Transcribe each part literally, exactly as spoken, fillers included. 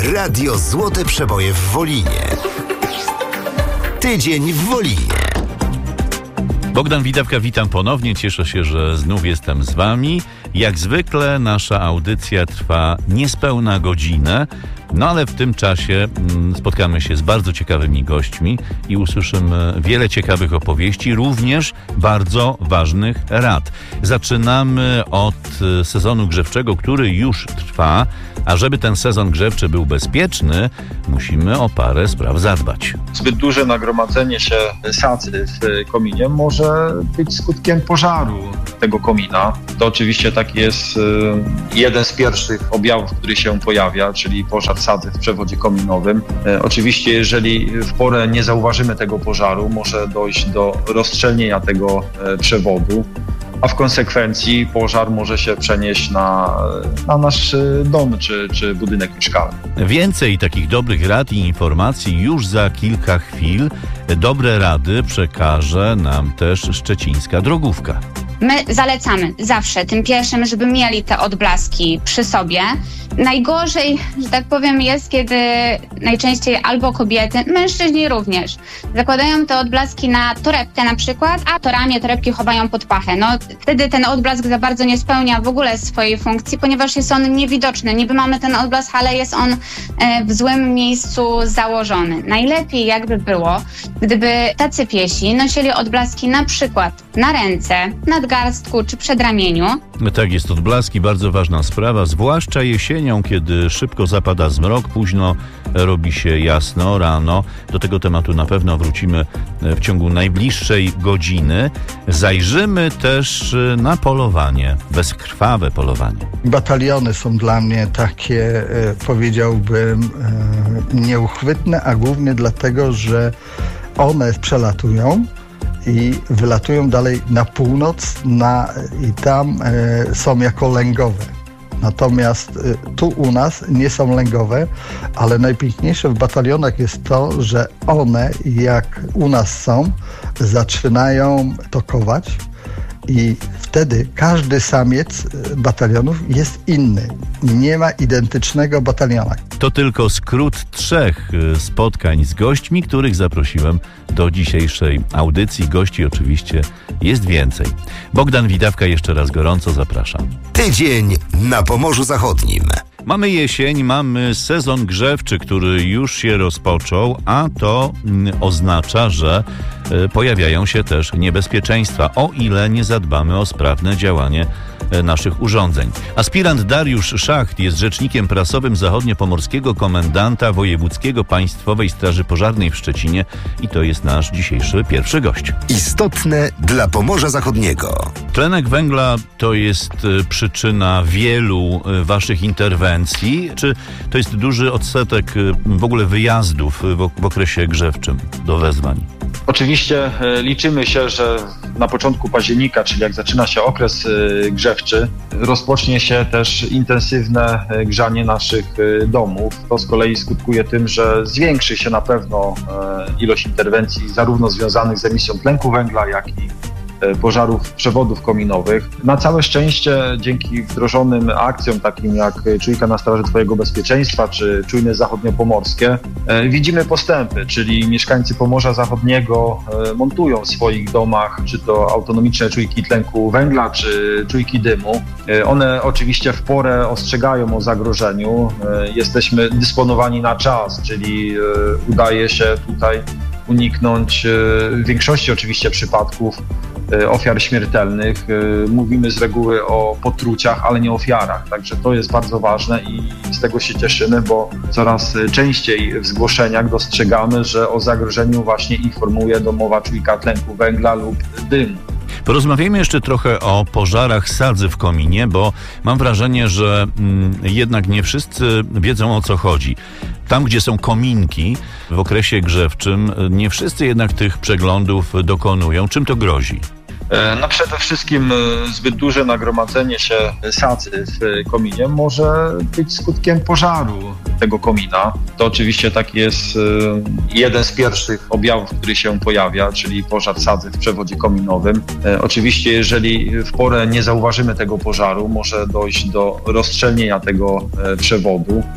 Radio Złote Przeboje w Wolinie. Tydzień w Wolinie. Bogdan Widawka, witam ponownie. Cieszę się, że znów jestem z wami. Jak zwykle nasza audycja trwa niespełna godzinę, no ale w tym czasie mm, spotkamy się z bardzo ciekawymi gośćmi i usłyszymy wiele ciekawych opowieści, również bardzo ważnych rad. Zaczynamy od sezonu grzewczego, który już trwa, a żeby ten sezon grzewczy był bezpieczny, musimy o parę spraw zadbać. Zbyt duże nagromadzenie się sadzy w kominie może być skutkiem pożaru tego komina. To oczywiście taki jest jeden z pierwszych objawów, który się pojawia, czyli pożar sadzy w przewodzie kominowym. Oczywiście, jeżeli w porę nie zauważymy tego pożaru, może dojść do rozszczelnienia tego przewodu, a w konsekwencji pożar może się przenieść na, na nasz dom czy, czy budynek mieszkalny. Więcej takich dobrych rad i informacji już za kilka chwil. Dobre rady przekaże nam też szczecińska drogówka. My zalecamy zawsze tym pierwszym, żeby mieli te odblaski przy sobie. Najgorzej, że tak powiem, jest, kiedy najczęściej albo kobiety, mężczyźni również, zakładają te odblaski na torebkę na przykład, a to ramię torebki chowają pod pachę. No wtedy ten odblask za bardzo nie spełnia w ogóle swojej funkcji, ponieważ jest on niewidoczny. Niby mamy ten odblask, ale jest on w złym miejscu założony. Najlepiej jakby było, gdyby tacy piesi nosili odblaski na przykład na ręce, nadgarstku czy przedramieniu. Tak jest, odblaski, bardzo ważna sprawa, zwłaszcza jesienią, kiedy szybko zapada zmrok, późno robi się jasno rano. Do tego tematu na pewno wrócimy w ciągu najbliższej godziny. Zajrzymy też na polowanie, bezkrwawe polowanie. Bataliony są dla mnie takie, powiedziałbym, nieuchwytne, a głównie dlatego, że one przelatują i wylatują dalej na północ na, i tam e, są jako lęgowe. Natomiast e, tu u nas nie są lęgowe, ale najpiękniejsze w batalionach jest to, że one, jak u nas są, zaczynają tokować i wtedy każdy samiec batalionów jest inny. Nie ma identycznego bataliona. To tylko skrót trzech spotkań z gośćmi, których zaprosiłem do dzisiejszej audycji. Gości oczywiście jest więcej. Bogdan Widawka, jeszcze raz gorąco zapraszam. Tydzień na Pomorzu Zachodnim. Mamy jesień, mamy sezon grzewczy, który już się rozpoczął, a to oznacza, że pojawiają się też niebezpieczeństwa, o ile nie zadbamy o sprawne działanie naszych urządzeń. Aspirant Dariusz Szacht jest rzecznikiem prasowym zachodniopomorskiego komendanta wojewódzkiego Państwowej Straży Pożarnej w Szczecinie i to jest nasz dzisiejszy pierwszy gość. Istotne dla Pomorza Zachodniego. Tlenek węgla to jest przyczyna wielu waszych interwencji. Czy to jest duży odsetek w ogóle wyjazdów w okresie grzewczym do wezwań? Oczywiście liczymy się, że na początku października, czyli jak zaczyna się okres grzewczy, rozpocznie się też intensywne grzanie naszych domów. To z kolei skutkuje tym, że zwiększy się na pewno ilość interwencji zarówno związanych z emisją tlenku węgla, jak i pożarów przewodów kominowych. Na całe szczęście dzięki wdrożonym akcjom takim jak Czujka na straży Twojego bezpieczeństwa czy Czujne Zachodniopomorskie widzimy postępy, czyli mieszkańcy Pomorza Zachodniego montują w swoich domach czy to autonomiczne czujki tlenku węgla czy czujki dymu. One oczywiście w porę ostrzegają o zagrożeniu. Jesteśmy dysponowani na czas, czyli udaje się tutaj uniknąć w większości oczywiście przypadków ofiar śmiertelnych. Mówimy z reguły o potruciach, ale nie ofiarach. Także to jest bardzo ważne i z tego się cieszymy, bo coraz częściej w zgłoszeniach dostrzegamy, że o zagrożeniu właśnie informuje domowa czujka tlenku węgla lub dymu. Porozmawiajmy jeszcze trochę o pożarach sadzy w kominie, bo mam wrażenie, że mm, jednak nie wszyscy wiedzą, o co chodzi. Tam, gdzie są kominki w okresie grzewczym, nie wszyscy jednak tych przeglądów dokonują. Czym to grozi? No przede wszystkim zbyt duże nagromadzenie się sadzy w kominie może być skutkiem pożaru tego komina. To oczywiście taki jest jeden z pierwszych objawów, który się pojawia, czyli pożar sadzy w przewodzie kominowym. Oczywiście, jeżeli w porę nie zauważymy tego pożaru, może dojść do rozszczelnienia tego przewodu,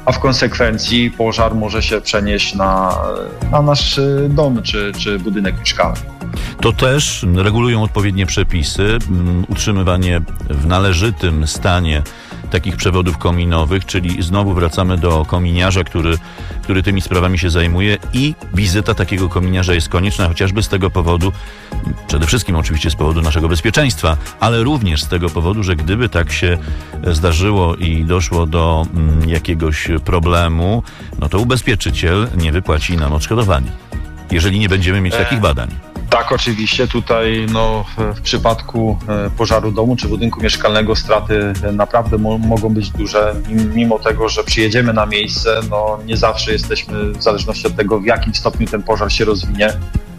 a w konsekwencji pożar może się przenieść na, na nasz dom czy, czy budynek mieszkalny. To też regulują odpowiednie przepisy, utrzymywanie w należytym stanie takich przewodów kominowych, czyli znowu wracamy do kominiarza, który, który tymi sprawami się zajmuje i wizyta takiego kominiarza jest konieczna chociażby z tego powodu, przede wszystkim oczywiście z powodu naszego bezpieczeństwa, ale również z tego powodu, że gdyby tak się zdarzyło i doszło do mm, jakiegoś problemu, no to ubezpieczyciel nie wypłaci nam odszkodowania, jeżeli nie będziemy mieć takich badań. Tak, oczywiście tutaj no, w przypadku pożaru domu czy budynku mieszkalnego straty naprawdę mo- mogą być duże. Mimo tego, że przyjedziemy na miejsce, no, nie zawsze jesteśmy, w zależności od tego, w jakim stopniu ten pożar się rozwinie,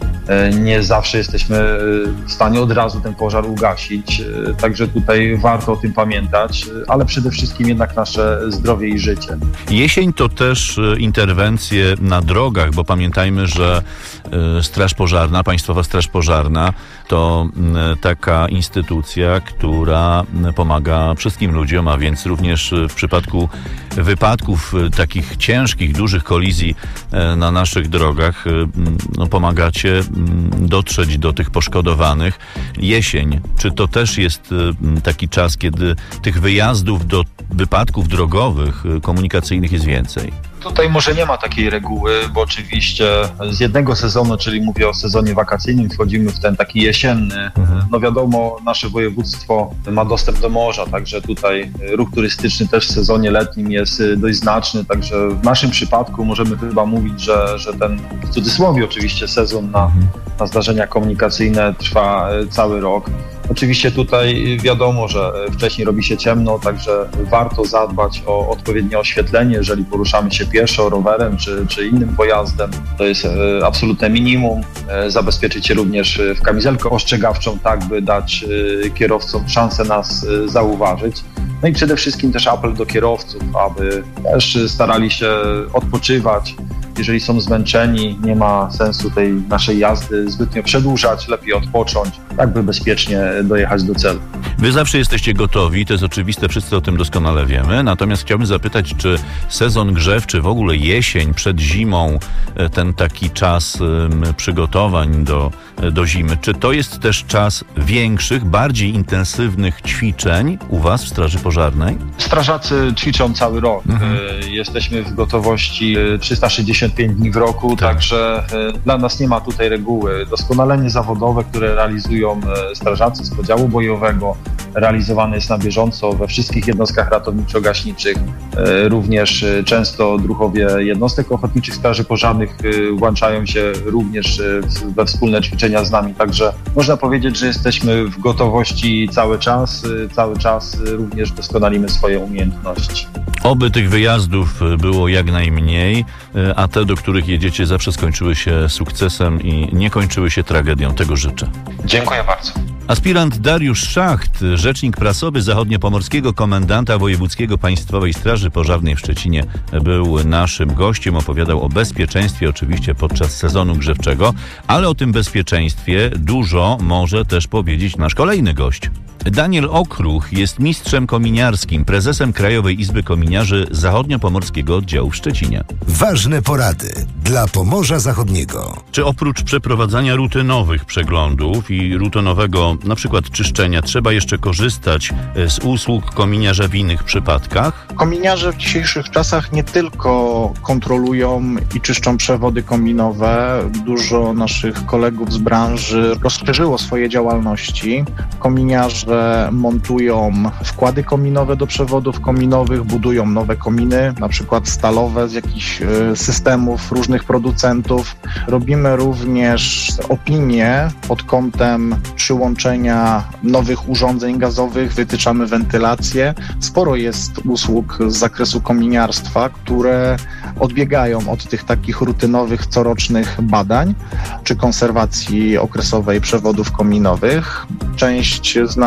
nie zawsze jesteśmy w stanie od razu ten pożar ugasić. Także tutaj warto o tym pamiętać, ale przede wszystkim jednak nasze zdrowie i życie. Jesień to też interwencje na drogach, bo pamiętajmy, że Straż Pożarna, Państwowa Straż Pożarna to taka instytucja, która pomaga wszystkim ludziom, a więc również w przypadku wypadków takich ciężkich, dużych kolizji na naszych drogach no, pomagacie dotrzeć do tych poszkodowanych. Jesień, czy to też jest taki czas, kiedy tych wyjazdów do wypadków drogowych, komunikacyjnych jest więcej? Tutaj może nie ma takiej reguły, bo oczywiście z jednego sezonu, czyli mówię o sezonie wakacyjnym, wchodzimy w ten taki jesienny. No wiadomo, nasze województwo ma dostęp do morza, także tutaj ruch turystyczny też w sezonie letnim jest dość znaczny, także w naszym przypadku możemy chyba mówić, że, że ten w cudzysłowie oczywiście sezon na, na zdarzenia komunikacyjne trwa cały rok. Oczywiście tutaj wiadomo, że wcześniej robi się ciemno, także warto zadbać o odpowiednie oświetlenie, jeżeli poruszamy się pieszo, rowerem czy, czy innym pojazdem. To jest absolutne minimum. Zabezpieczyć się również w kamizelkę ostrzegawczą, tak by dać kierowcom szansę nas zauważyć. No i przede wszystkim też apel do kierowców, aby też starali się odpoczywać. Jeżeli są zmęczeni, nie ma sensu tej naszej jazdy zbytnio przedłużać, lepiej odpocząć, tak by bezpiecznie dojechać do celu. Wy zawsze jesteście gotowi, to jest oczywiste, wszyscy o tym doskonale wiemy, natomiast chciałbym zapytać, czy sezon grzewczy, w ogóle jesień, przed zimą, ten taki czas um, przygotowań do, do zimy, czy to jest też czas większych, bardziej intensywnych ćwiczeń u was w Straży Pożarnej? Strażacy ćwiczą cały rok. Mhm. Jesteśmy w gotowości trzysta sześćdziesiąt pięć dni w roku, tak. Także dla nas nie ma tutaj reguły. Doskonalenie zawodowe, które realizują strażacy z podziału bojowego, realizowane jest na bieżąco we wszystkich jednostkach ratowniczo-gaśniczych. Również często druhowie jednostek ochotniczych straży pożarnych włączają się również we wspólne ćwiczenia z nami. Także można powiedzieć, że jesteśmy w gotowości cały czas. Cały czas również doskonalimy swoje umiejętności. Oby tych wyjazdów było jak najmniej, a te, do których jedziecie, zawsze skończyły się sukcesem i nie kończyły się tragedią. Tego życzę. Dziękuję bardzo. Aspirant Dariusz Szacht, rzecznik prasowy zachodniopomorskiego komendanta wojewódzkiego Państwowej Straży Pożarnej w Szczecinie, był naszym gościem. Opowiadał o bezpieczeństwie oczywiście podczas sezonu grzewczego, ale o tym bezpieczeństwie dużo może też powiedzieć nasz kolejny gość. Daniel Okruch jest mistrzem kominiarskim, prezesem Krajowej Izby Kominiarzy Zachodniopomorskiego Oddziału w Szczecinie. Ważne porady dla Pomorza Zachodniego. Czy oprócz przeprowadzania rutynowych przeglądów i rutynowego na przykład czyszczenia trzeba jeszcze korzystać z usług kominiarza w innych przypadkach? Kominiarze w dzisiejszych czasach nie tylko kontrolują i czyszczą przewody kominowe. Dużo naszych kolegów z branży rozszerzyło swoje działalności. Kominiarze montują wkłady kominowe do przewodów kominowych, budują nowe kominy, na przykład stalowe z jakichś systemów różnych producentów. Robimy również opinie pod kątem przyłączenia nowych urządzeń gazowych, wytyczamy wentylację. Sporo jest usług z zakresu kominiarstwa, które odbiegają od tych takich rutynowych, corocznych badań czy konserwacji okresowej przewodów kominowych. Część z naszych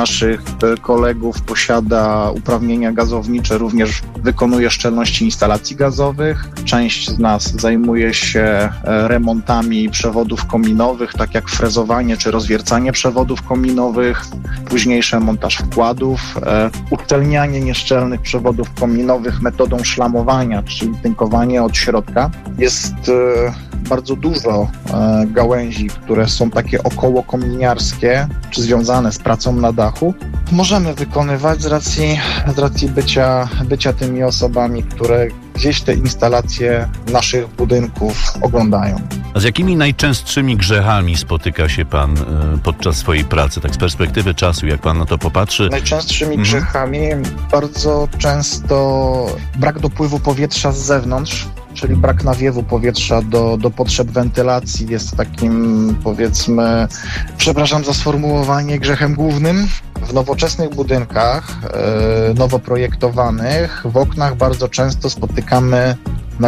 naszych kolegów posiada uprawnienia gazownicze, również wykonuje szczelności instalacji gazowych. Część z nas zajmuje się remontami przewodów kominowych, tak jak frezowanie czy rozwiercanie przewodów kominowych, późniejszy montaż wkładów, uszczelnianie nieszczelnych przewodów kominowych metodą szlamowania, czyli tynkowanie od środka. Jest bardzo dużo e, gałęzi, które są takie okołokominiarskie, czy związane z pracą na dachu, możemy wykonywać z racji, z racji bycia, bycia tymi osobami, które gdzieś te instalacje naszych budynków oglądają. A z jakimi najczęstszymi grzechami spotyka się pan y, podczas swojej pracy, tak z perspektywy czasu, jak pan na to popatrzy? Najczęstszymi Mhm. grzechami bardzo często brak dopływu powietrza z zewnątrz, czyli brak nawiewu powietrza do, do potrzeb wentylacji jest takim, powiedzmy, przepraszam za sformułowanie, grzechem głównym. W nowoczesnych budynkach, e, nowo projektowanych, w oknach bardzo często spotykamy